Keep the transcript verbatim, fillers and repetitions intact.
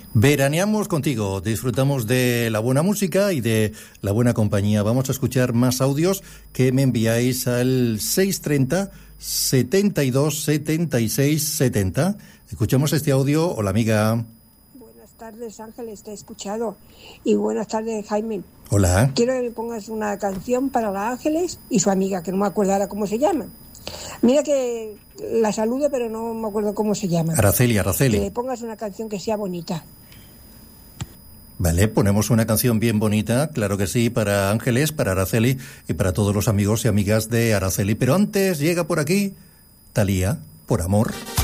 Veraneamos contigo, disfrutamos de la buena música y de la buena compañía. Vamos a escuchar más audios que me enviáis al seis treinta, setenta y dos, setenta y seis, setenta. Escuchamos este audio. Hola, amiga. Buenas tardes, Ángeles, te he escuchado. Y buenas tardes, Jaime. Hola. Quiero que me pongas una canción para la Ángeles y su amiga, que no me acuerdo ahora cómo se llama. Mira que la saludo, pero no me acuerdo cómo se llama. Araceli, Araceli. Que le pongas una canción que sea bonita. Vale, ponemos una canción bien bonita, claro que sí, para Ángeles, para Araceli y para todos los amigos y amigas de Araceli. Pero antes llega por aquí Thalía, Por Amor.